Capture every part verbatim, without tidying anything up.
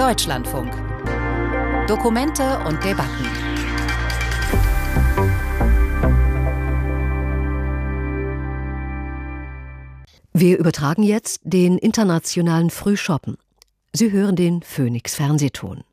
Deutschlandfunk. Dokumente und Debatten. Wir übertragen jetzt den internationalen Frühschoppen. Sie hören den Phoenix Fernsehton.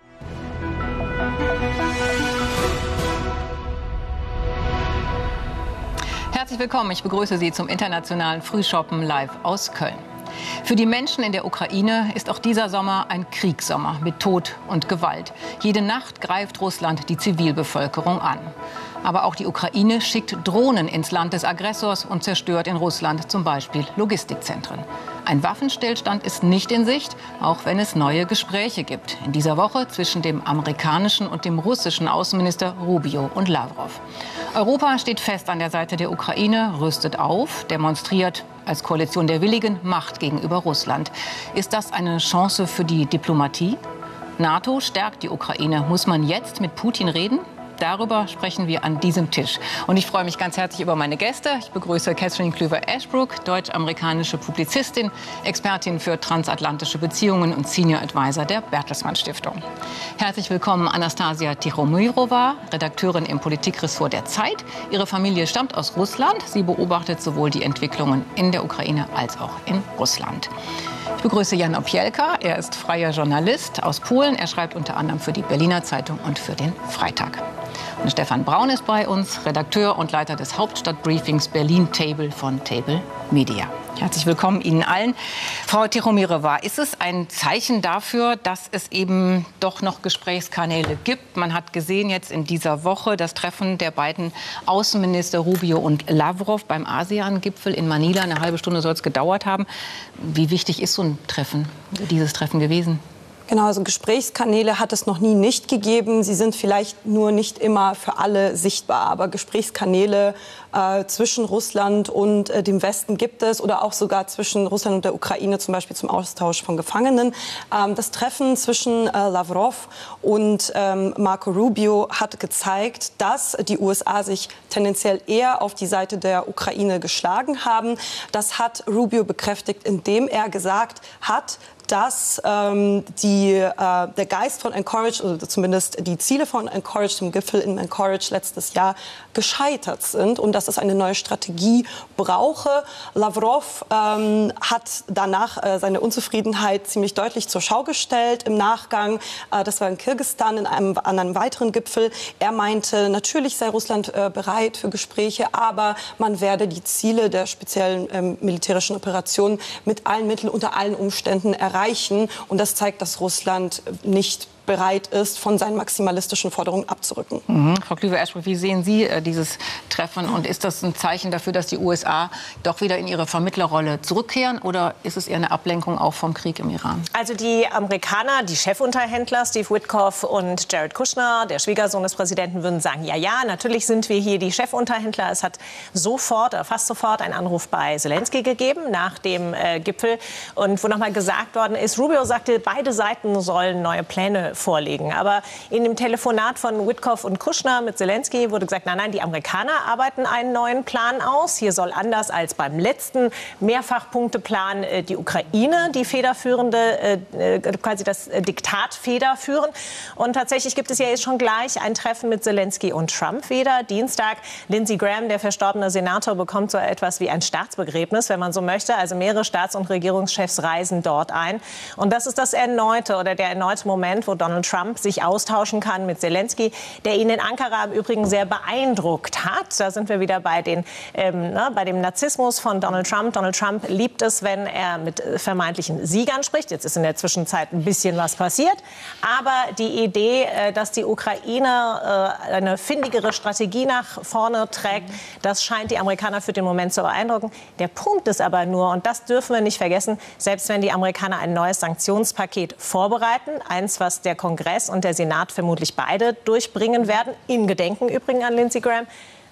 Herzlich willkommen, ich begrüße Sie zum internationalen Frühschoppen live aus Köln. Für die Menschen in der Ukraine ist auch dieser Sommer ein Kriegssommer mit Tod und Gewalt. Jede Nacht greift Russland die Zivilbevölkerung an. Aber auch die Ukraine schickt Drohnen ins Land des Aggressors und zerstört in Russland zum Beispiel Logistikzentren. Ein Waffenstillstand ist nicht in Sicht, auch wenn es neue Gespräche gibt. In dieser Woche zwischen dem amerikanischen und dem russischen Außenminister Rubio und Lavrov. Europa steht fest an der Seite der Ukraine, rüstet auf, demonstriert als Koalition der Willigen Macht gegenüber Russland. Ist das eine Chance für die Diplomatie? NATO stärkt die Ukraine. Muss man jetzt mit Putin reden? Darüber sprechen wir an diesem Tisch. Und ich freue mich ganz herzlich über meine Gäste. Ich begrüße Catherine Klüver-Ashbrook, deutsch-amerikanische Publizistin, Expertin für transatlantische Beziehungen und Senior Advisor der Bertelsmann Stiftung. Herzlich willkommen Anastasia Tichomirova, Redakteurin im Politikressort der Zeit. Ihre Familie stammt aus Russland. Sie beobachtet sowohl die Entwicklungen in der Ukraine als auch in Russland. Ich begrüße Jan Opielka. Er ist freier Journalist aus Polen. Er schreibt unter anderem für die Berliner Zeitung und für den Freitag. Und Stefan Braun ist bei uns, Redakteur und Leiter des Hauptstadtbriefings Berlin Table von Table Media. Herzlich willkommen Ihnen allen. Frau Tichomirova, ist es ein Zeichen dafür, dass es eben doch noch Gesprächskanäle gibt? Man hat gesehen jetzt in dieser Woche das Treffen der beiden Außenminister Rubio und Lavrov beim ASEAN-Gipfel in Manila. Eine halbe Stunde soll es gedauert haben. Wie wichtig ist so ein Treffen, dieses Treffen gewesen? Genau, also Gesprächskanäle hat es noch nie nicht gegeben. Sie sind vielleicht nur nicht immer für alle sichtbar. Aber Gesprächskanäle äh, zwischen Russland und äh, dem Westen gibt es. Oder auch sogar zwischen Russland und der Ukraine, zum Beispiel zum Austausch von Gefangenen. Ähm, das Treffen zwischen äh, Lavrov und ähm, Marco Rubio hat gezeigt, dass die U S A sich tendenziell eher auf die Seite der Ukraine geschlagen haben. Das hat Rubio bekräftigt, indem er gesagt hat, dass ähm, die, äh, der Geist von Anchorage, oder zumindest die Ziele von Anchorage, dem Gipfel in Anchorage letztes Jahr, gescheitert sind und dass es eine neue Strategie brauche. Lavrov ähm, hat danach äh, seine Unzufriedenheit ziemlich deutlich zur Schau gestellt im Nachgang. Äh, das war in Kirgisistan in einem, an einem weiteren Gipfel. Er meinte, natürlich sei Russland äh, bereit für Gespräche, aber man werde die Ziele der speziellen ähm, militärischen Operationen mit allen Mitteln unter allen Umständen erreichen. Erreichen. Und das zeigt, dass Russland nicht bereit ist, von seinen maximalistischen Forderungen abzurücken. Mhm. Frau Klüver-Ashbrook, wie sehen Sie äh, dieses Treffen? Und ist das ein Zeichen dafür, dass die U S A doch wieder in ihre Vermittlerrolle zurückkehren? Oder ist es eher eine Ablenkung auch vom Krieg im Iran? Also die Amerikaner, die Chefunterhändler, Steve Witkoff und Jared Kushner, der Schwiegersohn des Präsidenten, würden sagen, ja, ja, natürlich sind wir hier die Chefunterhändler. Es hat sofort, oder fast sofort, einen Anruf bei Zelensky gegeben nach dem äh, Gipfel. Und wo nochmal gesagt worden ist, Rubio sagte, beide Seiten sollen neue Pläne vorlegen. Aber in dem Telefonat von Witkoff und Kushner mit Zelensky wurde gesagt, nein, nein, die Amerikaner arbeiten einen neuen Plan aus. Hier soll anders als beim letzten Mehrfachpunkteplan äh, die Ukraine die federführende, äh, quasi das äh, Diktat federführen. Und tatsächlich gibt es ja jetzt schon gleich ein Treffen mit Zelensky und Trump wieder. Dienstag, Lindsey Graham, der verstorbene Senator, bekommt so etwas wie ein Staatsbegräbnis, wenn man so möchte. Also mehrere Staats- und Regierungschefs reisen dort ein. Und das ist das erneute oder der erneute Moment, wo Donald Trump sich austauschen kann mit Zelensky, der ihn in Ankara im Übrigen sehr beeindruckt hat. Da sind wir wieder bei, den, ähm, ne, bei dem Narzissmus von Donald Trump. Donald Trump liebt es, wenn er mit vermeintlichen Siegern spricht. Jetzt ist in der Zwischenzeit ein bisschen was passiert. Aber die Idee, äh, dass die Ukraine äh, eine findigere Strategie nach vorne trägt, das scheint die Amerikaner für den Moment zu beeindrucken. Der Punkt ist aber nur, und das dürfen wir nicht vergessen, selbst wenn die Amerikaner ein neues Sanktionspaket vorbereiten, eins, was der Kongress und der Senat vermutlich beide durchbringen werden, in Gedenken übrigens an Lindsey Graham,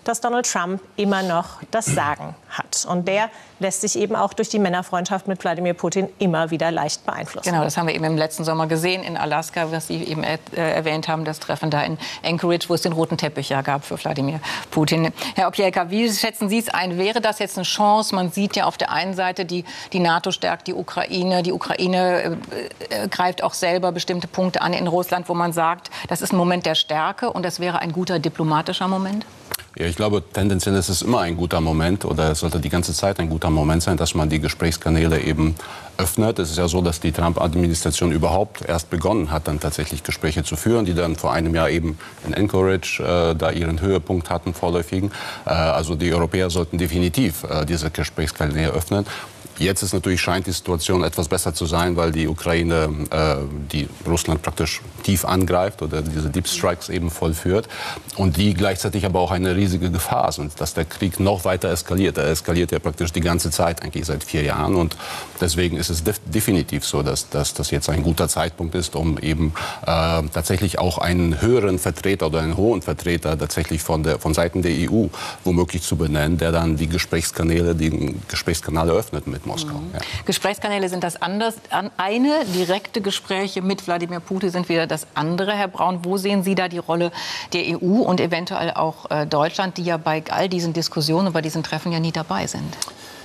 dass Donald Trump immer noch das Sagen hat. Und der lässt sich eben auch durch die Männerfreundschaft mit Wladimir Putin immer wieder leicht beeinflussen. Genau, das haben wir eben im letzten Sommer gesehen in Alaska, was Sie eben er äh, erwähnt haben, das Treffen da in Anchorage, wo es den roten Teppich ja gab für Wladimir Putin. Herr Opjelka, wie schätzen Sie es ein? Wäre das jetzt eine Chance? Man sieht ja auf der einen Seite, die, die NATO stärkt die Ukraine. Die Ukraine äh, äh, greift auch selber bestimmte Punkte an in Russland, wo man sagt, das ist ein Moment der Stärke und das wäre ein guter diplomatischer Moment? Ja, ich glaube, tendenziell ist es immer ein guter Moment oder es sollte die ganze Zeit ein guter Moment sein, dass man die Gesprächskanäle eben öffnet. Es ist ja so, dass die Trump-Administration überhaupt erst begonnen hat, dann tatsächlich Gespräche zu führen, die dann vor einem Jahr eben in Anchorage äh, da ihren Höhepunkt hatten, vorläufigen. Äh, also die Europäer sollten definitiv äh, diese Gesprächskanäle öffnen. Jetzt ist natürlich, scheint die Situation etwas besser zu sein, weil die Ukraine, äh, die Russland praktisch tief angreift oder diese Deep Strikes eben vollführt und die gleichzeitig aber auch eine riesige Gefahr sind, dass der Krieg noch weiter eskaliert. Er eskaliert ja praktisch die ganze Zeit, eigentlich seit vier Jahren und deswegen ist es def definitiv so, dass, dass das jetzt ein guter Zeitpunkt ist, um eben äh, tatsächlich auch einen höheren Vertreter oder einen hohen Vertreter tatsächlich von, der, von Seiten der E U womöglich zu benennen, der dann die Gesprächskanäle, die Gesprächskanäle öffnet mit Moskau. Mhm. Ja. Gesprächskanäle sind das anders. Eine, direkte Gespräche mit Wladimir Putin sind wieder das andere. Herr Braun, wo sehen Sie da die Rolle der E U und eventuell auch äh, Deutschland, die ja bei all diesen Diskussionen und bei diesen Treffen ja nie dabei sind?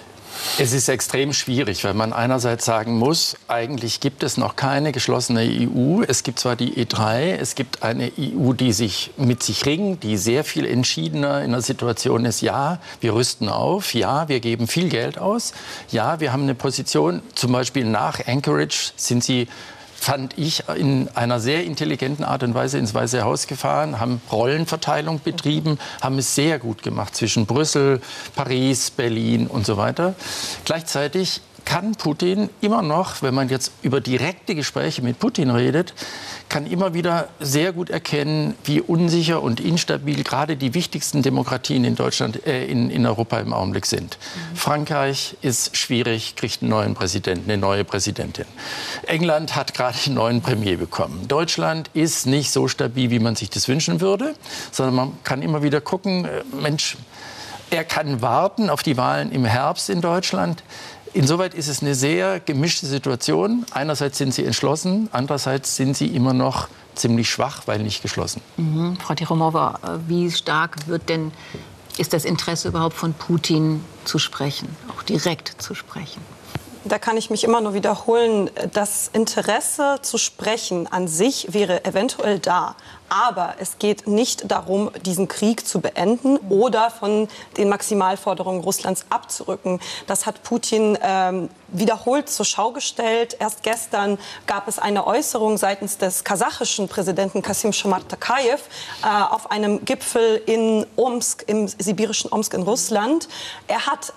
Es ist extrem schwierig, weil man einerseits sagen muss, eigentlich gibt es noch keine geschlossene E U. Es gibt zwar die E drei, es gibt eine E U, die sich mit sich ringt, die sehr viel entschiedener in der Situation ist. Ja, wir rüsten auf. Ja, wir geben viel Geld aus. Ja, wir haben eine Position, zum Beispiel nach Anchorage sind sie, fand ich, in einer sehr intelligenten Art und Weise ins Weiße Haus gefahren, haben Rollenverteilung betrieben, haben es sehr gut gemacht zwischen Brüssel, Paris, Berlin und so weiter. Gleichzeitig kann Putin immer noch, wenn man jetzt über direkte Gespräche mit Putin redet, kann immer wieder sehr gut erkennen, wie unsicher und instabil gerade die wichtigsten Demokratien in Deutschland, äh, in, in Europa im Augenblick sind. Mhm. Frankreich ist schwierig, kriegt einen neuen Präsidenten, eine neue Präsidentin. England hat gerade einen neuen Premier bekommen. Deutschland ist nicht so stabil, wie man sich das wünschen würde, sondern man kann immer wieder gucken, äh, Mensch, er kann warten auf die Wahlen im Herbst in Deutschland. Insoweit ist es eine sehr gemischte Situation. Einerseits sind sie entschlossen, andererseits sind sie immer noch ziemlich schwach, weil nicht geschlossen. Mhm. Frau Tichomova, wie stark wird denn, ist das Interesse überhaupt von Putin zu sprechen, auch direkt zu sprechen? Da kann ich mich immer nur wiederholen, das Interesse zu sprechen an sich wäre eventuell da. Aber es geht nicht darum, diesen Krieg zu beenden oder von den Maximalforderungen Russlands abzurücken. Das hat Putin ähm, wiederholt zur Schau gestellt. Erst gestern gab es eine Äußerung seitens des kasachischen Präsidenten Kassym-Jomart Tokayev äh, auf einem Gipfel in Omsk, im sibirischen Omsk in Russland. Er hat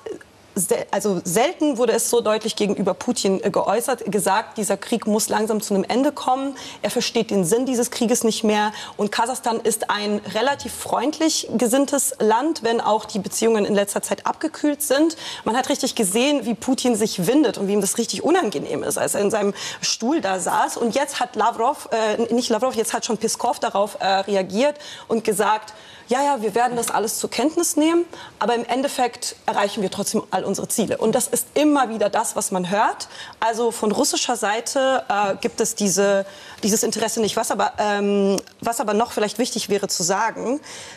also selten wurde es so deutlich gegenüber Putin geäußert, gesagt, dieser Krieg muss langsam zu einem Ende kommen. Er versteht den Sinn dieses Krieges nicht mehr. Und Kasachstan ist ein relativ freundlich gesinntes Land, wenn auch die Beziehungen in letzter Zeit abgekühlt sind. Man hat richtig gesehen, wie Putin sich windet und wie ihm das richtig unangenehm ist, als er in seinem Stuhl da saß. Und jetzt hat Lavrov, äh, nicht Lavrov, jetzt hat schon Peskov darauf äh, reagiert und gesagt, ja, ja, wir werden das alles zur Kenntnis nehmen, aber im Endeffekt erreichen wir trotzdem all unsere Ziele. Und das ist immer wieder das, was man hört. Also von russischer Seite äh, gibt es diese, dieses Interesse nicht. Was aber, ähm, was aber noch vielleicht wichtig wäre zu sagen,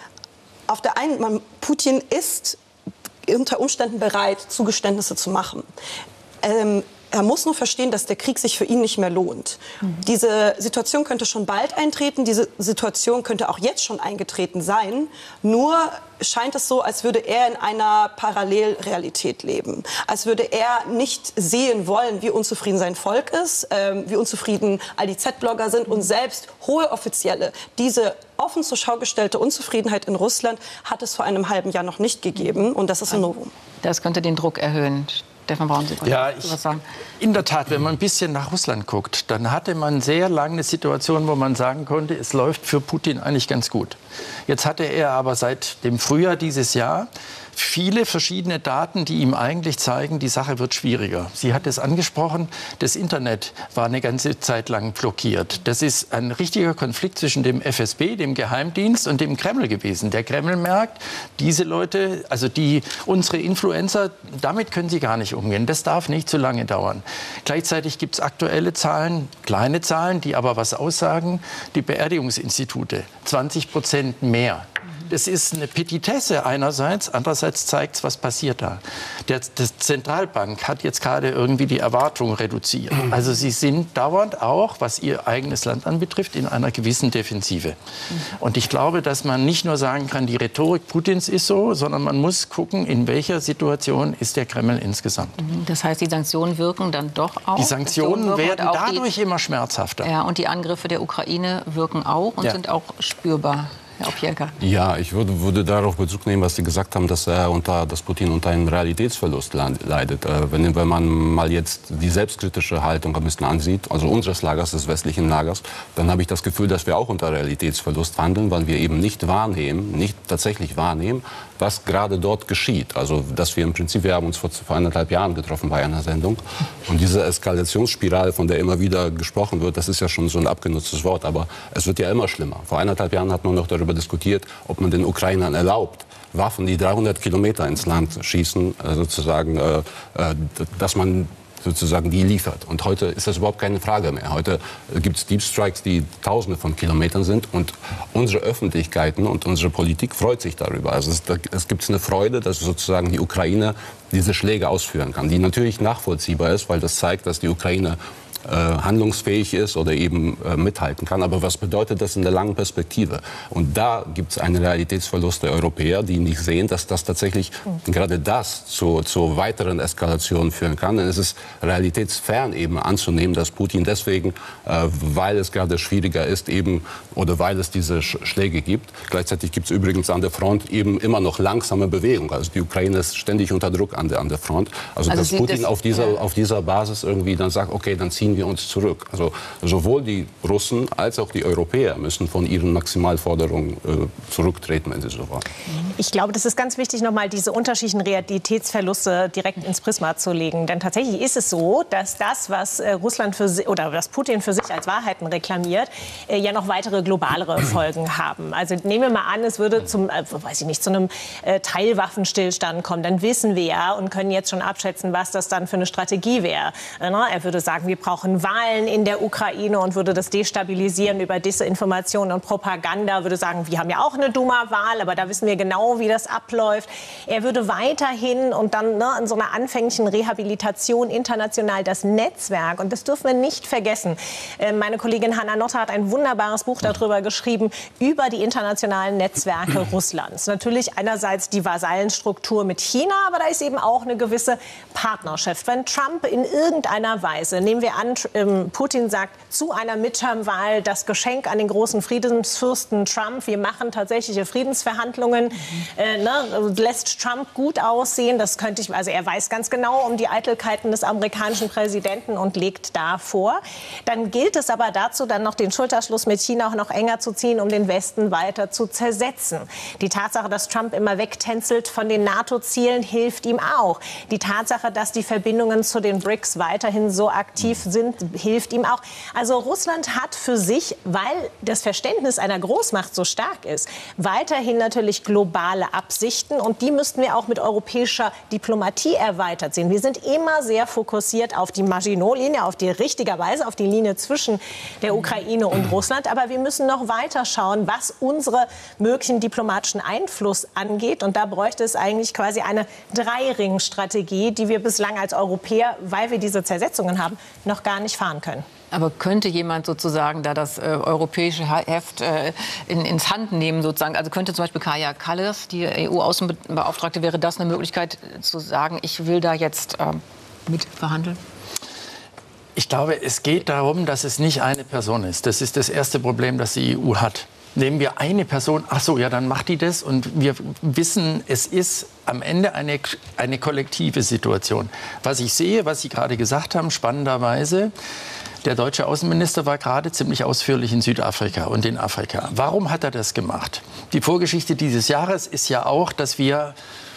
auf der einen, man, Putin ist unter Umständen bereit, Zugeständnisse zu machen. Ähm, Er muss nur verstehen, dass der Krieg sich für ihn nicht mehr lohnt. Mhm. Diese Situation könnte schon bald eintreten. Diese Situation könnte auch jetzt schon eingetreten sein. Nur scheint es so, als würde er in einer Parallelrealität leben. Als würde er nicht sehen wollen, wie unzufrieden sein Volk ist, äh, wie unzufrieden all die Z-Blogger sind. Und selbst hohe Offizielle, diese offen zur Schau gestellte Unzufriedenheit in Russland hat es vor einem halben Jahr noch nicht gegeben. Und das ist ein Novum. Das könnte den Druck erhöhen. Stefan Braun, Sie ja, ich, was sagen? In der Tat, wenn man ein bisschen nach Russland guckt, dann hatte man sehr lange eine Situation, wo man sagen konnte, es läuft für Putin eigentlich ganz gut. Jetzt hatte er aber seit dem Frühjahr dieses Jahr viele verschiedene Daten, die ihm eigentlich zeigen, die Sache wird schwieriger. Sie hat es angesprochen, das Internet war eine ganze Zeit lang blockiert. Das ist ein richtiger Konflikt zwischen dem F S B, dem Geheimdienst, und dem Kreml gewesen. Der Kreml merkt, diese Leute, also die, unsere Influencer, damit können sie gar nicht umgehen. Das darf nicht zu lange dauern. Gleichzeitig gibt es aktuelle Zahlen, kleine Zahlen, die aber was aussagen. Die Beerdigungsinstitute, zwanzig Prozent mehr. Das ist eine Petitesse einerseits, andererseits zeigt es, was passiert da. Der, die Zentralbank hat jetzt gerade irgendwie die Erwartungen reduziert. Also sie sind dauernd auch, was ihr eigenes Land anbetrifft, in einer gewissen Defensive. Und ich glaube, dass man nicht nur sagen kann, die Rhetorik Putins ist so, sondern man muss gucken, in welcher Situation ist der Kreml insgesamt. Das heißt, die Sanktionen wirken dann doch auch? Die Sanktionen werden dadurch die, immer schmerzhafter. Ja, und die Angriffe der Ukraine wirken auch und ja. sind auch spürbar. Herr Opjelka. Ja, ich würde, würde darauf Bezug nehmen, was Sie gesagt haben, dass, er unter, dass Putin unter einem Realitätsverlust leidet. Äh, wenn, wenn man mal jetzt die selbstkritische Haltung ein bisschen ansieht, also unseres Lagers, des westlichen Lagers, dann habe ich das Gefühl, dass wir auch unter Realitätsverlust handeln, weil wir eben nicht wahrnehmen, nicht tatsächlich wahrnehmen, was gerade dort geschieht. Also, dass wir im Prinzip, wir haben uns vor, vor anderthalb Jahren getroffen bei einer Sendung, und diese Eskalationsspirale, von der immer wieder gesprochen wird, das ist ja schon so ein abgenutztes Wort, aber es wird ja immer schlimmer. Vor anderthalb Jahren hat man noch darüber diskutiert, ob man den Ukrainern erlaubt, Waffen, die dreihundert Kilometer ins Land schießen, sozusagen, äh, dass man sozusagen die liefert. Und heute ist das überhaupt keine Frage mehr. Heute gibt es Deep Strikes, die Tausende von Kilometern sind, und unsere Öffentlichkeiten und unsere Politik freut sich darüber. Also es, es gibt eine Freude, dass sozusagen die Ukraine diese Schläge ausführen kann, die natürlich nachvollziehbar ist, weil das zeigt, dass die Ukraine Äh, handlungsfähig ist oder eben äh, mithalten kann. Aber was bedeutet das in der langen Perspektive? Und da gibt es einen Realitätsverlust der Europäer, die nicht sehen, dass das tatsächlich mhm. gerade das zu, zu weiteren Eskalationen führen kann. Denn es ist realitätsfern eben anzunehmen, dass Putin deswegen, äh, weil es gerade schwieriger ist, eben, oder weil es diese Sch Schläge gibt. Gleichzeitig gibt es übrigens an der Front eben immer noch langsame Bewegung. Also die Ukraine ist ständig unter Druck an der, an der Front. Also, also dass Putin das, auf, dieser, ja. auf dieser Basis irgendwie dann sagt, okay, dann ziehen wir uns zurück. Also sowohl die Russen als auch die Europäer müssen von ihren Maximalforderungen äh, zurücktreten, wenn sie so wollen. Ich glaube, das ist ganz wichtig, nochmal diese unterschiedlichen Realitätsverluste direkt ins Prisma zu legen. Denn tatsächlich ist es so, dass das, was äh, Russland für si oder was Putin für sich als Wahrheiten reklamiert, äh, ja noch weitere globalere Folgen haben. Also nehmen wir mal an, es würde zum, äh, weiß ich nicht, zu einem äh, Teilwaffenstillstand kommen. Dann wissen wir ja und können jetzt schon abschätzen, was das dann für eine Strategie wäre. Äh, ne? Er würde sagen, wir brauchen Wahlen in der Ukraine und würde das destabilisieren über Desinformation und Propaganda, würde sagen, wir haben ja auch eine Duma-Wahl, aber da wissen wir genau, wie das abläuft. Er würde weiterhin und dann ne, in so einer anfänglichen Rehabilitation international das Netzwerk, und das dürfen wir nicht vergessen. Äh, meine Kollegin Hanna Notter hat ein wunderbares Buch darüber geschrieben, über die internationalen Netzwerke Russlands. Natürlich einerseits die Vasallenstruktur mit China, aber da ist eben auch eine gewisse Partnerschaft. Wenn Trump in irgendeiner Weise, nehmen wir an, Putin sagt zu einer Midterm-Wahl das Geschenk an den großen Friedensfürsten Trump, wir machen tatsächliche Friedensverhandlungen, mhm. äh, ne, lässt Trump gut aussehen. Das könnte ich, also er weiß ganz genau um die Eitelkeiten des amerikanischen Präsidenten und legt da vor. Dann gilt es aber dazu, dann noch den Schulterschluss mit China auch noch enger zu ziehen, um den Westen weiter zu zersetzen. Die Tatsache, dass Trump immer wegtänzelt von den NATO-Zielen, hilft ihm auch. Die Tatsache, dass die Verbindungen zu den B R I C S weiterhin so aktiv sind, hilft ihm auch. Also Russland hat für sich, weil das Verständnis einer Großmacht so stark ist, weiterhin natürlich globale Absichten, und die müssten wir auch mit europäischer Diplomatie erweitert sehen. Wir sind immer sehr fokussiert auf die Maginot-Linie, auf die richtigerweise auf die Linie zwischen der Ukraine und Russland, aber wir müssen noch weiter schauen, was unsere möglichen diplomatischen Einfluss angeht, und da bräuchte es eigentlich quasi eine Drei-Ring-Strategie, die wir bislang als Europäer, weil wir diese Zersetzungen haben, noch gar nicht fahren können. Aber könnte jemand sozusagen da das äh, europäische Heft äh, in, ins Hand nehmen sozusagen? Also könnte zum Beispiel Kaja Kallas, die E U-Außenbeauftragte, wäre das eine Möglichkeit zu sagen, ich will da jetzt äh, mitverhandeln? Ich glaube, es geht darum, dass es nicht eine Person ist. Das ist das erste Problem, das die E U hat. Nehmen wir eine Person, ach so, ja, dann macht die das, und wir wissen, es ist am Ende eine, eine kollektive Situation. Was ich sehe, was Sie gerade gesagt haben, spannenderweise, der deutsche Außenminister war gerade ziemlich ausführlich in Südafrika und in Afrika. Warum hat er das gemacht? Die Vorgeschichte dieses Jahres ist ja auch, dass wir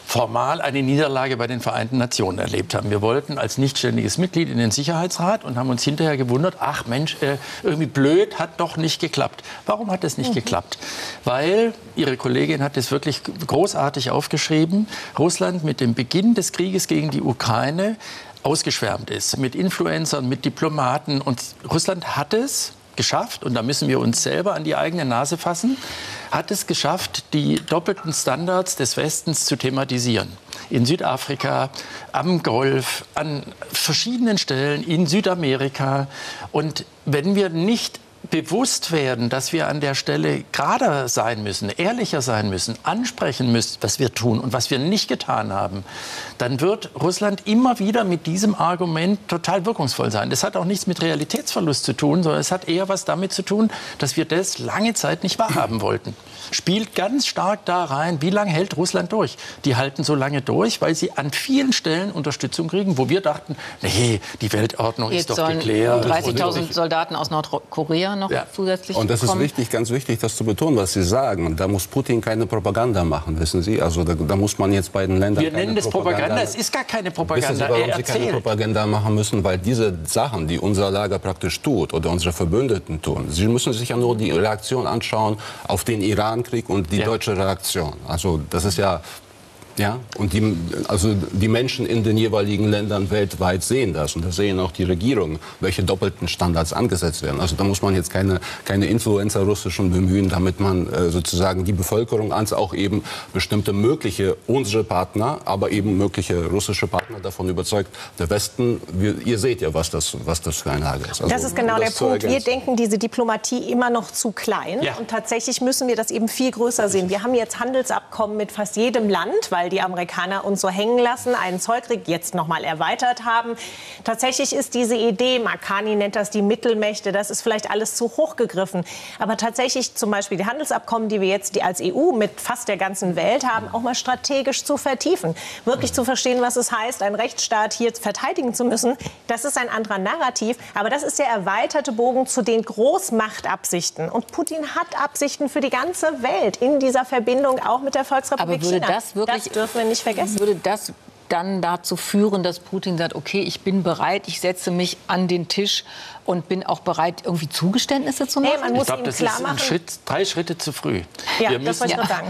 formal eine Niederlage bei den Vereinten Nationen erlebt haben. Wir wollten als nichtständiges Mitglied in den Sicherheitsrat und haben uns hinterher gewundert, ach Mensch, äh, irgendwie blöd, hat doch nicht geklappt. Warum hat es nicht mhm. geklappt? Weil, Ihre Kollegin hat es wirklich großartig aufgeschrieben, Russland mit dem Beginn des Krieges gegen die Ukraine ausgeschwärmt ist, mit Influencern, mit Diplomaten. Und Russland hat es geschafft, und da müssen wir uns selber an die eigene Nase fassen, hat es geschafft, die doppelten Standards des Westens zu thematisieren. In Südafrika, am Golf, an verschiedenen Stellen, in Südamerika. Und wenn wir nicht bewusst werden, dass wir an der Stelle gerader sein müssen, ehrlicher sein müssen, ansprechen müssen, was wir tun und was wir nicht getan haben, dann wird Russland immer wieder mit diesem Argument total wirkungsvoll sein. Das hat auch nichts mit Realitätsverlust zu tun, sondern es hat eher was damit zu tun, dass wir das lange Zeit nicht wahrhaben wollten. Spielt ganz stark da rein, wie lange hält Russland durch? Die halten so lange durch, weil sie an vielen Stellen Unterstützung kriegen, wo wir dachten, nee, die Weltordnung Jetzt ist doch sollen geklärt. dreißigtausend Soldaten aus Nordkorea noch ja. zusätzlich Und das kommen. ist wichtig, ganz wichtig, das zu betonen, was Sie sagen. Da muss Putin keine Propaganda machen, wissen Sie? Also da, da muss man jetzt beiden Ländern Wir nennen das Propaganda. Propaganda. Es ist gar keine Propaganda. Wissen Sie, warum Sie keine Propaganda machen müssen? Weil diese Sachen, die unser Lager praktisch tut oder unsere Verbündeten tun, Sie müssen sich ja nur die Reaktion anschauen auf den Irankrieg und die ja. deutsche Reaktion. Also das ist ja... Ja, und die, also die Menschen in den jeweiligen Ländern weltweit sehen das. Und das sehen auch die Regierungen, welche doppelten Standards angesetzt werden. Also da muss man jetzt keine, keine Influencer russischen bemühen, damit man äh, sozusagen die Bevölkerung, als auch eben bestimmte mögliche unsere Partner, aber eben mögliche russische Partner davon überzeugt, der Westen, wir, ihr seht ja, was das, was das für eine Lage ist. Also, das ist genau der Punkt. Wir denken diese Diplomatie immer noch zu klein. Ja. Und tatsächlich müssen wir das eben viel größer sehen. Wir haben jetzt Handelsabkommen mit fast jedem Land, weil die Amerikaner uns so hängen lassen, einen Zollkrieg jetzt noch mal erweitert haben. Tatsächlich ist diese Idee, Marcani nennt das die Mittelmächte, das ist vielleicht alles zu hoch gegriffen. Aber tatsächlich zum Beispiel die Handelsabkommen, die wir jetzt als E U mit fast der ganzen Welt haben, auch mal strategisch zu vertiefen. Wirklich zu verstehen, was es heißt, einen Rechtsstaat hier verteidigen zu müssen. Das ist ein anderer Narrativ. Aber das ist der erweiterte Bogen zu den Großmachtabsichten. Und Putin hat Absichten für die ganze Welt in dieser Verbindung auch mit der Volksrepublik Aber würde China. das wirklich Das dürfen wir nicht vergessen. Würde das dann dazu führen, dass Putin sagt, okay, ich bin bereit, ich setze mich an den Tisch und bin auch bereit, irgendwie Zugeständnisse zu machen? Nee, man muss ich glaube, ihm das klar ist machen. ein Schritt, drei Schritte zu früh. Ja, wir das müssen, wollte ich noch sagen.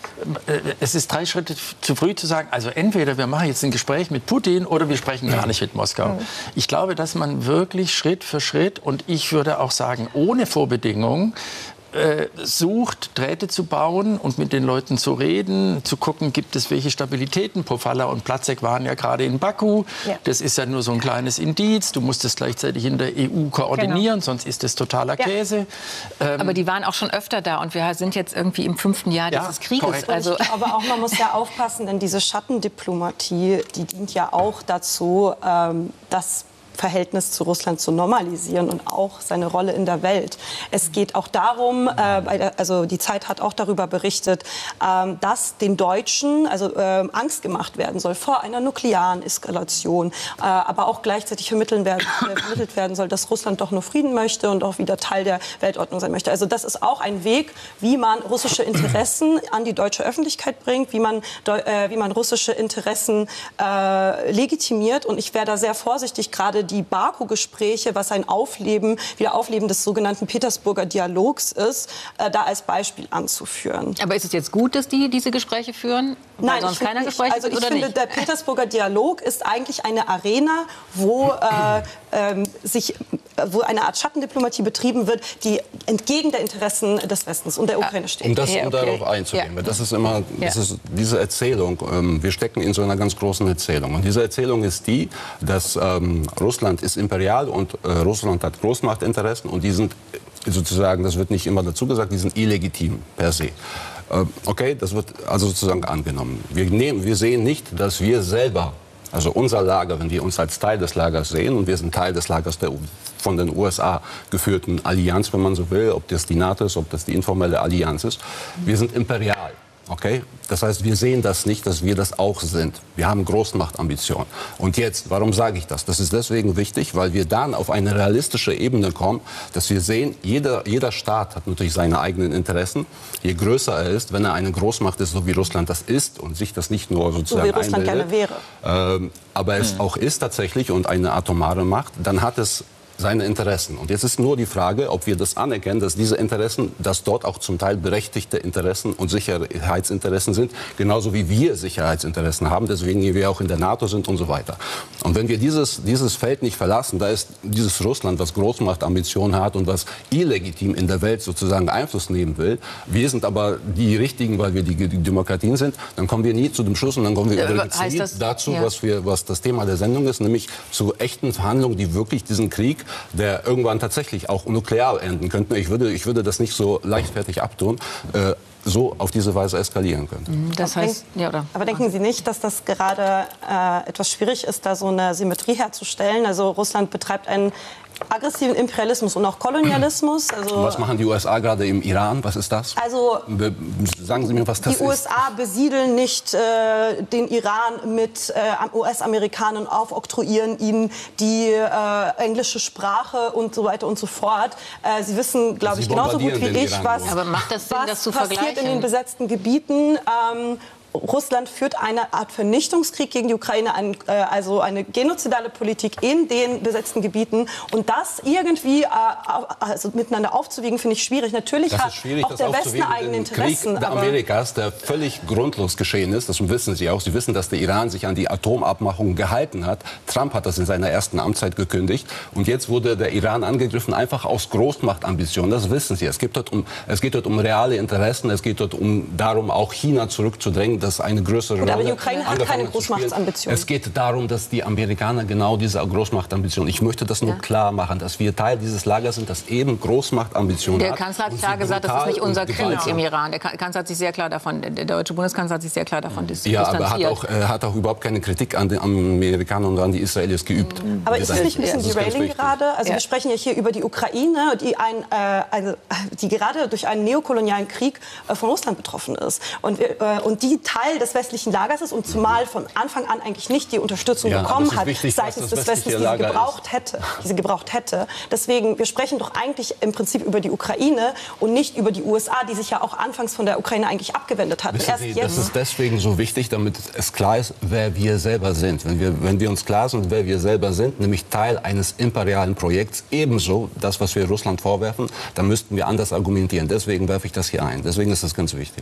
Es ist drei Schritte zu früh zu sagen, also entweder wir machen jetzt ein Gespräch mit Putin oder wir sprechen gar nicht mit Moskau. Mhm. Ich glaube, dass man wirklich Schritt für Schritt, und ich würde auch sagen, ohne Vorbedingungen, Äh, sucht, Drähte zu bauen und mit den Leuten zu reden, zu gucken, gibt es welche Stabilitäten. Pofalla und Platzek waren ja gerade in Baku. Ja. Das ist ja nur so ein kleines Indiz. Du musst es gleichzeitig in der E U koordinieren, genau. sonst ist das totaler Käse. Ja. Ähm, Aber die waren auch schon öfter da und wir sind jetzt irgendwie im fünften Jahr ja, dieses Krieges. Also aber auch man muss ja aufpassen, denn diese Schattendiplomatie, die dient ja auch dazu, ähm, dass Verhältnis zu Russland zu normalisieren und auch seine Rolle in der Welt. Es geht auch darum, äh, bei der, also die Zeit hat auch darüber berichtet, äh, dass den Deutschen also äh, Angst gemacht werden soll vor einer nuklearen Eskalation, äh, aber auch gleichzeitig vermitteln werden, äh, vermittelt werden soll, dass Russland doch nur Frieden möchte und auch wieder Teil der Weltordnung sein möchte. Also das ist auch ein Weg, wie man russische Interessen an die deutsche Öffentlichkeit bringt, wie man, äh, wie man russische Interessen äh, legitimiert. Und ich wäre da sehr vorsichtig, gerade die Baku-Gespräche, was ein Aufleben, wieder Aufleben des sogenannten Petersburger Dialogs ist, äh, da als Beispiel anzuführen. Aber ist es jetzt gut, dass die diese Gespräche führen? Weil Nein, sonst keiner Gespräche also ich oder finde, nicht? Der Petersburger Dialog ist eigentlich eine Arena, wo, äh, ähm, sich, wo eine Art Schattendiplomatie betrieben wird, die entgegen der Interessen des Westens und der Ukraine steht. Um, das, ja, um okay. darauf einzugehen, Ja. das ist immer das Ja. ist diese Erzählung, ähm, wir stecken in so einer ganz großen Erzählung. Und diese Erzählung ist die, dass ähm, Russland ist imperial und äh, Russland hat Großmachtinteressen und die sind sozusagen, das wird nicht immer dazu gesagt, die sind illegitim per se. Okay, das wird also sozusagen angenommen. Wir, nehmen, wir sehen nicht, dass wir selber, also unser Lager, wenn wir uns als Teil des Lagers sehen, und wir sind Teil des Lagers der von den U S A geführten Allianz, wenn man so will, ob das die NATO ist, ob das die informelle Allianz ist, wir sind imperial. Okay? Das heißt, wir sehen das nicht, dass wir das auch sind. Wir haben Großmachtambitionen. Und jetzt, warum sage ich das? Das ist deswegen wichtig, weil wir dann auf eine realistische Ebene kommen, dass wir sehen, jeder, jeder Staat hat natürlich seine eigenen Interessen. Je größer er ist, wenn er eine Großmacht ist, so wie Russland das ist und sich das nicht nur sozusagen so wie Russland gerne wäre. Ähm, aber es mhm. auch ist tatsächlich und eine atomare Macht, dann hat es seine Interessen. Und jetzt ist nur die Frage, ob wir das anerkennen, dass diese Interessen, dass dort auch zum Teil berechtigte Interessen und Sicherheitsinteressen sind, genauso wie wir Sicherheitsinteressen haben, deswegen wir auch in der NATO sind und so weiter. Und wenn wir dieses, dieses Feld nicht verlassen, da ist dieses Russland, was Großmachtambitionen hat und was illegitim in der Welt sozusagen Einfluss nehmen will, wir sind aber die Richtigen, weil wir die, die Demokratien sind, dann kommen wir nie zu dem Schluss und dann kommen wir übrigens nie dazu, ja. was, wir, was das Thema der Sendung ist, nämlich zu echten Verhandlungen, die wirklich diesen Krieg, der irgendwann tatsächlich auch nuklear enden könnte. Ich würde, ich würde das nicht so leichtfertig abtun. Äh, so auf diese Weise eskalieren könnte. Das heißt, ja, oder? Aber denken Sie nicht, dass das gerade äh, etwas schwierig ist, da so eine Symmetrie herzustellen? Also Russland betreibt einen aggressiven Imperialismus und auch Kolonialismus. Also was machen die U S A gerade im Iran? Was ist das? Also sagen Sie mir, was das ist. Die U S A besiedeln nicht äh, den Iran mit äh, U S-Amerikanern, aufoktroyieren ihnen die äh, englische Sprache und so weiter und so fort. Äh, Sie wissen, glaube ich, genauso gut wie ich, was, Aber macht das Sinn, was das zu passiert vergleichen? in den besetzten Gebieten. Ähm, Russland führt eine Art Vernichtungskrieg gegen die Ukraine, ein, äh, also eine genozidale Politik in den besetzten Gebieten. Und das irgendwie äh, also miteinander aufzuwiegen, finde ich schwierig. Natürlich das hat schwierig, auch der Westen eigene Interessen. Krieg aber Amerikas, der völlig grundlos geschehen ist, das wissen Sie auch. Sie wissen, dass der Iran sich an die Atomabmachung gehalten hat. Trump hat das in seiner ersten Amtszeit gekündigt. Und jetzt wurde der Iran angegriffen, einfach aus Großmachtambitionen. Das wissen Sie. Es geht dort um, es geht dort um reale Interessen. Es geht dort um darum, auch China zurückzudrängen, dass eine größere Rolle. Aber die Ukraine hat keine Großmachtsambitionen. Es geht darum, dass die Amerikaner genau diese Großmachtambitionen. Ich möchte das nur ja. klar machen, dass wir Teil dieses Lagers sind, das eben Großmachtambitionen hat. Der Kanzler hat klar gesagt, das ist nicht unser Krieg im Iran. Der Kanzler hat sich sehr klar davon, der deutsche Bundeskanzler hat sich sehr klar davon distanziert. Ja, aber er hat auch, er hat auch überhaupt keine Kritik an den Amerikanern und an die Israelis geübt. Mhm. Aber ist das nicht ein bisschen derailing gerade? Also ja. wir sprechen ja hier über die Ukraine, die, ein, äh, also, die gerade durch einen neokolonialen Krieg äh, von Russland betroffen ist. Und, äh, und die Teil des westlichen Lagers ist und zumal von Anfang an eigentlich nicht die Unterstützung ja, bekommen hat, wichtig, seitens des Westens, die sie gebraucht hätte, die sie gebraucht hätte. Deswegen, wir sprechen doch eigentlich im Prinzip über die Ukraine und nicht über die U S A, die sich ja auch anfangs von der Ukraine eigentlich abgewendet hat. Erst Sie, das ist deswegen so wichtig, damit es klar ist, wer wir selber sind. Wenn wir, wenn wir uns klar sind, wer wir selber sind, nämlich Teil eines imperialen Projekts, ebenso das, was wir Russland vorwerfen, dann müssten wir anders argumentieren. Deswegen werfe ich das hier ein. Deswegen ist das ganz wichtig.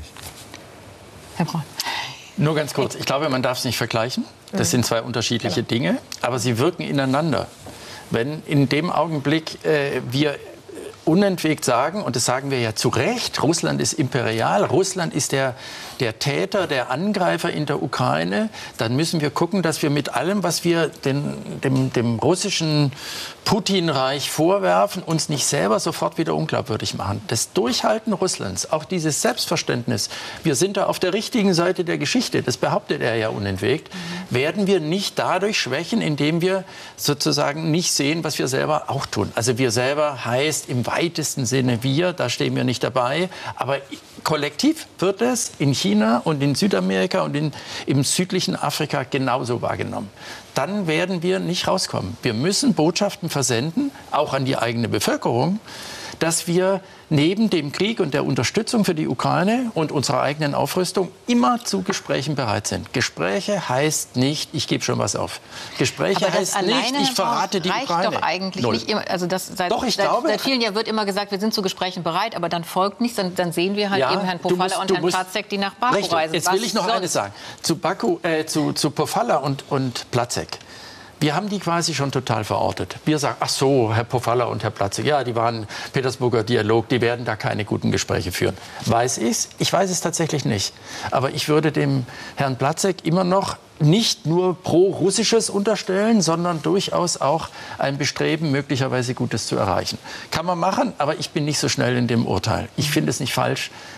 Herr Braun. Nur ganz kurz. Ich glaube, man darf es nicht vergleichen. Das sind zwei unterschiedliche Dinge, aber sie wirken ineinander. Wenn in dem Augenblick äh, wir unentwegt sagen, und das sagen wir ja zu Recht, Russland ist imperial, Russland ist der, der Täter, der Angreifer in der Ukraine, dann müssen wir gucken, dass wir mit allem, was wir den, dem, dem russischen Putin-Reich vorwerfen, uns nicht selber sofort wieder unglaubwürdig machen. Das Durchhalten Russlands, auch dieses Selbstverständnis, wir sind da auf der richtigen Seite der Geschichte, das behauptet er ja unentwegt, mhm. werden wir nicht dadurch schwächen, indem wir sozusagen nicht sehen, was wir selber auch tun. Also wir selber heißt im weitesten Sinne wir, da stehen wir nicht dabei, aber kollektiv wird es in China und in Südamerika und in, im südlichen Afrika genauso wahrgenommen. Dann werden wir nicht rauskommen. Wir müssen Botschaften versenden, auch an die eigene Bevölkerung, dass wir neben dem Krieg und der Unterstützung für die Ukraine und unserer eigenen Aufrüstung immer zu Gesprächen bereit sind. Gespräche heißt nicht, ich gebe schon was auf. Gespräche heißt nicht, ich verrate die Ukraine. Das reicht doch eigentlich Null. nicht immer. Also das seit, doch, ich seit, glaube, seit vielen Jahren wird immer gesagt, wir sind zu Gesprächen bereit, aber dann folgt nichts. Dann, dann sehen wir halt ja, eben Herrn Pofalla und Herrn musst, Platzek, die nach Baku richtig. reisen. Jetzt was will ich noch sonst? eines sagen. Zu, Baku, äh, zu, zu Pofalla und, und Platzek. Wir haben die quasi schon total verortet. Wir sagen, ach so, Herr Pofalla und Herr Platzek, ja, die waren Petersburger Dialog, die werden da keine guten Gespräche führen. Weiß ich's? Ich weiß es tatsächlich nicht. Aber ich würde dem Herrn Platzek immer noch nicht nur pro-russisches unterstellen, sondern durchaus auch ein Bestreben, möglicherweise Gutes zu erreichen. Kann man machen, aber ich bin nicht so schnell in dem Urteil. Ich finde es nicht falsch,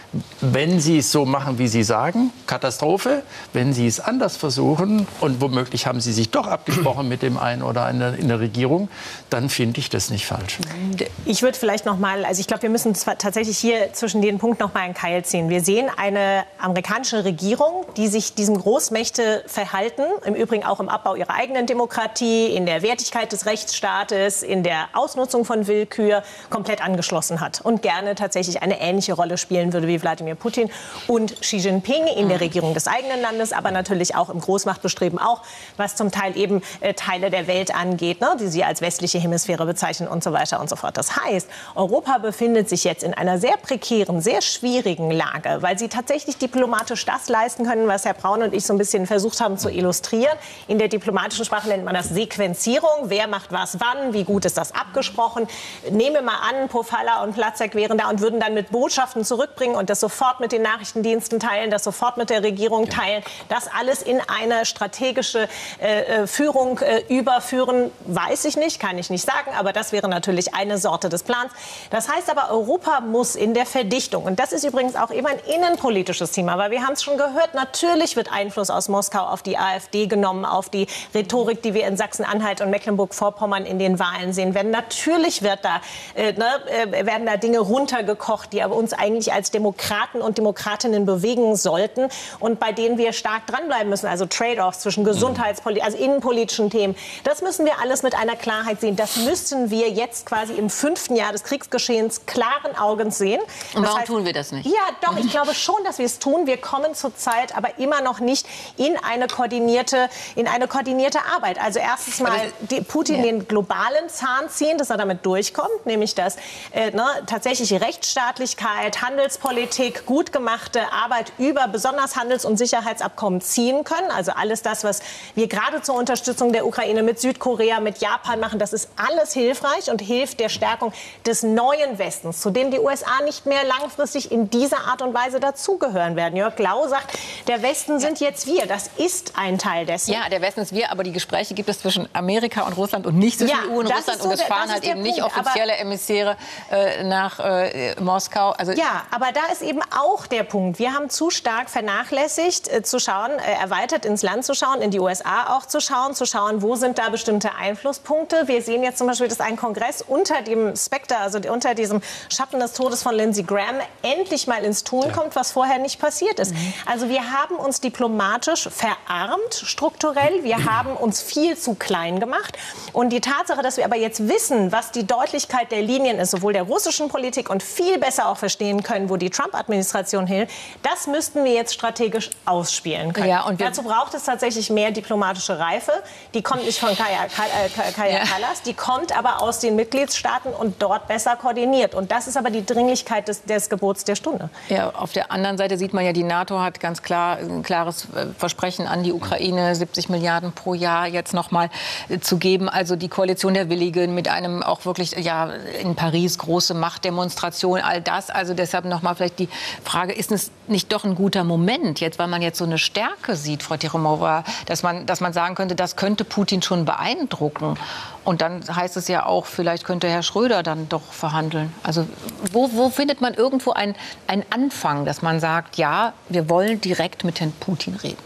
Wenn Sie es so machen, wie Sie sagen, Katastrophe. Wenn Sie es anders versuchen und womöglich haben Sie sich doch abgesprochen mit dem einen oder anderen in der Regierung, dann finde ich das nicht falsch. Ich würde vielleicht noch mal, also ich glaube, wir müssen zwar tatsächlich hier zwischen den Punkten noch mal einen Keil ziehen. Wir sehen eine amerikanische Regierung, die sich diesem Großmächteverhalten, im Übrigen auch im Abbau ihrer eigenen Demokratie, in der Wertigkeit des Rechtsstaates, in der Ausnutzung von Willkür komplett angeschlossen hat und gerne tatsächlich eine ähnliche Rolle spielen würde wie Wladimir Putin und Xi Jinping in der Regierung des eigenen Landes, aber natürlich auch im Großmachtbestreben, auch was zum Teil eben äh, Teile der Welt angeht, ne, die sie als westliche Hemisphäre bezeichnen und so weiter und so fort. Das heißt, Europa befindet sich jetzt in einer sehr prekären, sehr schwierigen Lage, weil sie tatsächlich diplomatisch das leisten können, was Herr Braun und ich so ein bisschen versucht haben zu illustrieren. In der diplomatischen Sprache nennt man das Sequenzierung. Wer macht was wann? Wie gut ist das abgesprochen? Nehme mal an, Pofalla und Platzek wären da und würden dann mit Botschaften zurückbringen und das sofort mit den Nachrichtendiensten teilen, das sofort mit der Regierung teilen, das alles in eine strategische äh, Führung äh, überführen, weiß ich nicht, kann ich nicht sagen, aber das wäre natürlich eine Sorte des Plans. Das heißt aber, Europa muss in der Verdichtung, und das ist übrigens auch eben ein innenpolitisches Thema, weil wir haben es schon gehört, natürlich wird Einfluss aus Moskau auf die AfD genommen, auf die Rhetorik, die wir in Sachsen-Anhalt und Mecklenburg-Vorpommern in den Wahlen sehen werden. Natürlich wird da, äh, ne, äh, werden da Dinge runtergekocht, die aber uns eigentlich als Demokraten und Demokratinnen bewegen sollten und bei denen wir stark dranbleiben müssen. Also Trade-offs zwischen Gesundheitspolitik, also innenpolitischen Themen. Das müssen wir alles mit einer Klarheit sehen. Das müssen wir jetzt quasi im fünften Jahr des Kriegsgeschehens klaren Augens sehen. Und das warum heißt, tun wir das nicht? Ja, doch, ich glaube schon, dass wir es tun. Wir kommen zurzeit aber immer noch nicht in eine koordinierte, in eine koordinierte Arbeit. Also erstens mal die, Putin ja. den globalen Zahn ziehen, dass er damit durchkommt, nämlich dass äh, ne, tatsächlich Rechtsstaatlichkeit, Handelspolitik, gut gemachte Arbeit über besonders Handels- und Sicherheitsabkommen ziehen können. Also alles das, was wir gerade zur Unterstützung der Ukraine mit Südkorea, mit Japan machen, das ist alles hilfreich und hilft der Stärkung des neuen Westens, zu dem die U S A nicht mehr langfristig in dieser Art und Weise dazugehören werden. Jörg Lau sagt, der Westen sind jetzt wir. Das ist ein Teil dessen. Ja, der Westen ist wir, aber die Gespräche gibt es zwischen Amerika und Russland und nicht zwischen ja, E U und Russland. So, und es fahren halt eben nicht offizielle aber, Emissäre äh, nach äh, Moskau. Also ja, aber da ist eben auch der Punkt. Wir haben zu stark vernachlässigt, äh, zu schauen, äh, erweitert ins Land zu schauen, in die U S A auch zu schauen, zu schauen, wo sind da bestimmte Einflusspunkte. Wir sehen jetzt zum Beispiel, dass ein Kongress unter dem Spekter, also unter diesem Schatten des Todes von Lindsey Graham, endlich mal ins Tun ja. kommt, was vorher nicht passiert ist. Mhm. Also wir haben uns diplomatisch verarmt, strukturell. Wir haben uns viel zu klein gemacht. Und die Tatsache, dass wir aber jetzt wissen, was die Deutlichkeit der Linien ist, sowohl der russischen Politik und viel besser auch verstehen können, wo die Trump-Administration hilft, das müssten wir jetzt strategisch ausspielen können. Ja, und dazu braucht es tatsächlich mehr diplomatische Reife. Die kommt nicht von Kaja, Kaja, Kaja ja. Kallas, die kommt aber aus den Mitgliedstaaten und dort besser koordiniert. Und das ist aber die Dringlichkeit des, des Gebots der Stunde. Ja, auf der anderen Seite sieht man ja, die NATO hat ganz klar ein klares Versprechen an die Ukraine, siebzig Milliarden pro Jahr jetzt noch mal zu geben. Also die Koalition der Willigen mit einem auch wirklich, ja, in Paris große Machtdemonstration, all das. Also deshalb noch mal vielleicht die Frage, ist es nicht doch ein guter Moment, jetzt, weil man jetzt so eine Stärke sieht, Frau Tikhomova, dass man, dass man sagen könnte, das könnte Putin schon beeindrucken. Und dann heißt es ja auch, vielleicht könnte Herr Schröder dann doch verhandeln. Also wo, wo findet man irgendwo einen Anfang, dass man sagt, ja, wir wollen direkt mit Herrn Putin reden?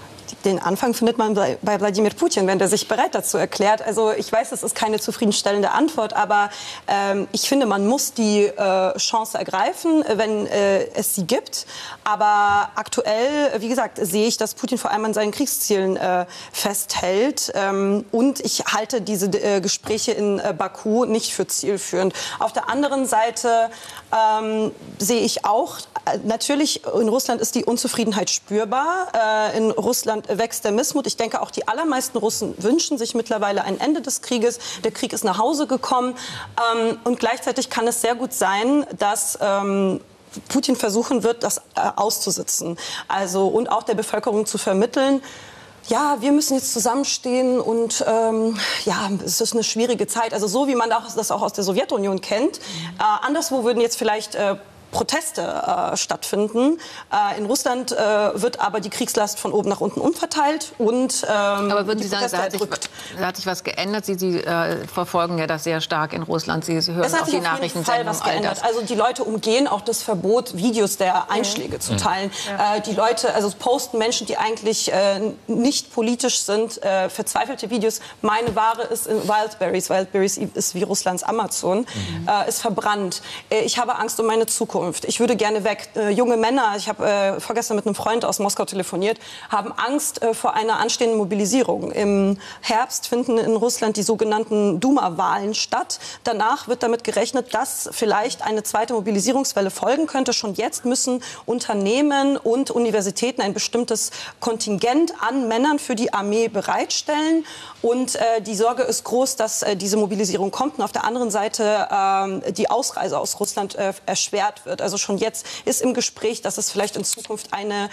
Den Anfang findet man bei, bei Wladimir Putin, wenn der sich bereit dazu erklärt. Also ich weiß, das ist keine zufriedenstellende Antwort, aber ähm, ich finde, man muss die äh, Chance ergreifen, wenn äh, es sie gibt. Aber aktuell, wie gesagt, sehe ich, dass Putin vor allem an seinen Kriegszielen äh, festhält. Ähm, und ich halte diese äh, Gespräche in äh, Baku nicht für zielführend. Auf der anderen Seite ähm, sehe ich auch, äh, natürlich in Russland ist die Unzufriedenheit spürbar. Äh, in Russland wächst der Missmut. Ich denke, auch die allermeisten Russen wünschen sich mittlerweile ein Ende des Krieges. Der Krieg ist nach Hause gekommen. Ähm, und gleichzeitig kann es sehr gut sein, dass ähm, Putin versuchen wird, das äh, auszusitzen. Also, und auch der Bevölkerung zu vermitteln, ja, wir müssen jetzt zusammenstehen und ähm, ja, es ist eine schwierige Zeit. Also so, wie man das auch aus der Sowjetunion kennt. Äh, anderswo würden jetzt vielleicht äh, Proteste äh, stattfinden. Äh, in Russland äh, wird aber die Kriegslast von oben nach unten umverteilt und ähm, aber würden Sie die sagen, da hat, sich, da hat sich was geändert? Sie, Sie äh, verfolgen ja das sehr stark in Russland. Sie, Sie hören es hat auch sich die auf jeden Fall was geändert. Also die Leute umgehen auch das Verbot, Videos der Einschläge mhm. zu teilen. Ja. Äh, die Leute, also posten Menschen, die eigentlich äh, nicht politisch sind, äh, verzweifelte Videos. Meine Ware ist in Wildberries. Wildberries ist wie Russlands Amazon. Mhm. Äh, ist verbrannt. Äh, ich habe Angst um meine Zukunft. Ich würde gerne weg. Äh, junge Männer, ich habe äh, vorgestern mit einem Freund aus Moskau telefoniert, haben Angst äh, vor einer anstehenden Mobilisierung. Im Herbst finden in Russland die sogenannten Duma-Wahlen statt. Danach wird damit gerechnet, dass vielleicht eine zweite Mobilisierungswelle folgen könnte. Schon jetzt müssen Unternehmen und Universitäten ein bestimmtes Kontingent an Männern für die Armee bereitstellen. Und äh, die Sorge ist groß, dass äh, diese Mobilisierung kommt und auf der anderen Seite äh, die Ausreise aus Russland äh, erschwert wird. Also schon jetzt ist im Gespräch, dass es vielleicht in Zukunft eine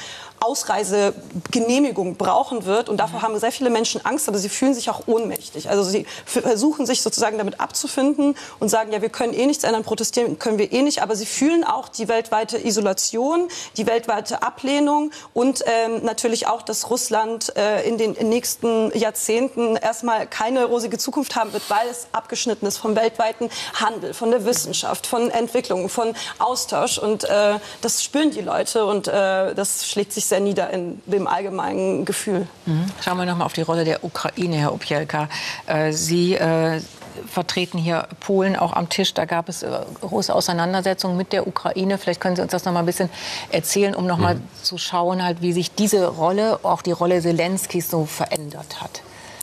Ausreisegenehmigung brauchen wird. Und davor haben sehr viele Menschen Angst, aber sie fühlen sich auch ohnmächtig. Also sie versuchen sich sozusagen damit abzufinden und sagen, ja, wir können eh nichts ändern, protestieren können wir eh nicht. Aber sie fühlen auch die weltweite Isolation, die weltweite Ablehnung und ähm, natürlich auch, dass Russland äh, in den nächsten Jahrzehnten erstmal keine rosige Zukunft haben wird, weil es abgeschnitten ist vom weltweiten Handel, von der Wissenschaft, von Entwicklung, von Austausch. Und äh, das spüren die Leute und äh, das schlägt sich sehr nieder in dem allgemeinen Gefühl. Mhm. Schauen wir noch mal auf die Rolle der Ukraine, Herr Opjelka. Äh, Sie äh, vertreten hier Polen auch am Tisch. Da gab es äh, große Auseinandersetzungen mit der Ukraine. Vielleicht können Sie uns das noch mal ein bisschen erzählen, um noch mal mhm. zu schauen, halt, wie sich diese Rolle, auch die Rolle Selenskys, so verändert hat.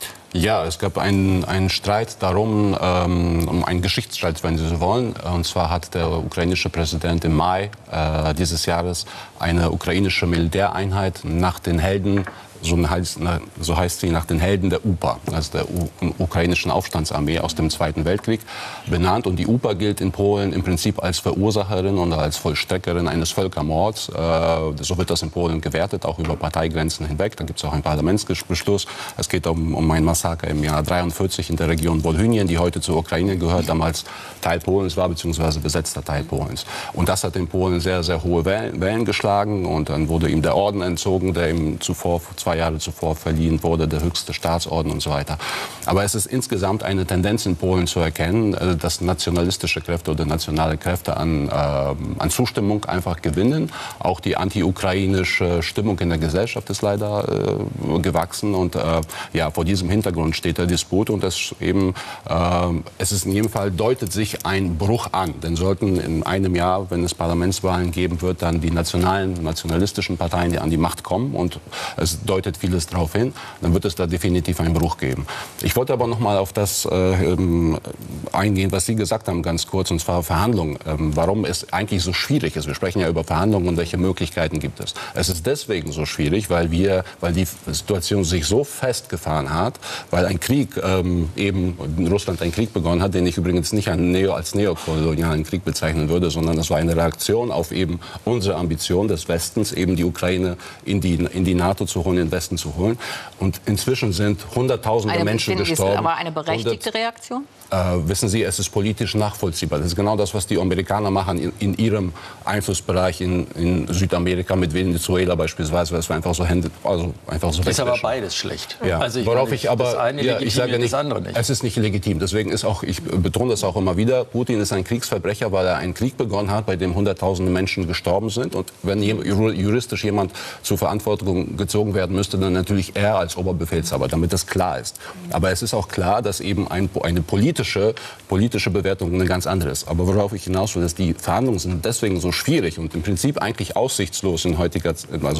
Ja, es gab einen, einen Streit darum, ähm, um einen Geschichtsstreit, wenn Sie so wollen. Und zwar hat der ukrainische Präsident im Mai äh, dieses Jahres eine ukrainische Militäreinheit nach den Helden, so heißt, so heißt sie, nach den Helden der U P A, also der U ukrainischen Aufstandsarmee aus dem Zweiten Weltkrieg, benannt. Und die U P A gilt in Polen im Prinzip als Verursacherin und als Vollstreckerin eines Völkermords. Äh, so wird das in Polen gewertet, auch über Parteigrenzen hinweg. Da gibt es auch einen Parlamentsbeschluss. Es geht um, um ein Massaker im Jahr dreiundvierzig in der Region Wolhynien, die heute zur Ukraine gehört, damals Teil Polens war, beziehungsweise besetzter Teil Polens. Und das hat in Polen sehr, sehr hohe Wellen, Wellen geschlagen. Und dann wurde ihm der Orden entzogen, der ihm zuvor zwei Jahre zuvor verliehen wurde, der höchste Staatsorden und so weiter. Aber es ist insgesamt eine Tendenz in Polen zu erkennen, dass nationalistische Kräfte oder nationale Kräfte an, äh, an Zustimmung einfach gewinnen. Auch die anti-ukrainische Stimmung in der Gesellschaft ist leider äh, gewachsen. Und äh, ja, vor diesem Hintergrund steht der Disput. Und das eben, äh, es ist in jedem Fall, deutet sich ein Bruch an. Denn sollten in einem Jahr, wenn es Parlamentswahlen geben wird, dann die nationalen, nationalistischen Parteien, die an die Macht kommen, und es deutet vieles darauf hin, dann wird es da definitiv einen Bruch geben. Ich wollte aber noch mal auf das äh, eingehen, was Sie gesagt haben, ganz kurz, und zwar Verhandlungen. Ähm, warum es eigentlich so schwierig ist. Wir sprechen ja über Verhandlungen und welche Möglichkeiten gibt es. Es ist deswegen so schwierig, weil wir, weil die Situation sich so festgefahren hat, weil ein Krieg ähm, eben in Russland ein Krieg begonnen hat, den ich übrigens nicht einen Neo, als neokolonialen Krieg bezeichnen würde, sondern das war eine Reaktion auf eben unsere Ambition des Westens, eben die Ukraine in die, in die NATO zu holen, in den Westen zu holen. Und inzwischen sind Hunderttausende eine, Menschen gestorben. Ist aber eine berechtigte Reaktion? Äh, wissen Sie, es ist politisch nachvollziehbar. Das ist genau das, was die Amerikaner machen in, in ihrem Einflussbereich in, in Südamerika mit Venezuela beispielsweise. Das war einfach so, Hände, also einfach so. Ist aber beides schlecht. Ja. Also ich Worauf meine, ich aber, das eine ja, ich sage nicht, das andere nicht. Es ist nicht legitim. Deswegen ist auch, ich betone das auch immer wieder, Putin ist ein Kriegsverbrecher, weil er einen Krieg begonnen hat, bei dem Hunderttausende Menschen gestorben sind. Und wenn juristisch jemand zur Verantwortung gezogen werden müsste, dann natürlich er als Oberbefehlshaber, damit das klar ist. Aber es ist auch klar, dass eben ein, eine politische, politische Bewertung eine ganz andere ist. Aber worauf ich hinaus will, dass die Verhandlungen sind deswegen so schwierig und im Prinzip eigentlich aussichtslos in heutiger, also